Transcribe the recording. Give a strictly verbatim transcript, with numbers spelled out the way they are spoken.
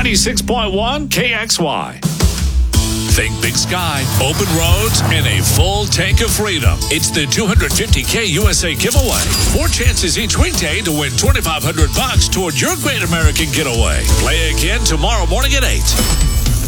ninety-six point one K X Y. Think big sky, open roads, and a full tank of freedom. It's the two hundred fifty K U S A giveaway. Four chances each weekday to win twenty-five hundred bucks toward your great American getaway. Play again tomorrow morning at eight.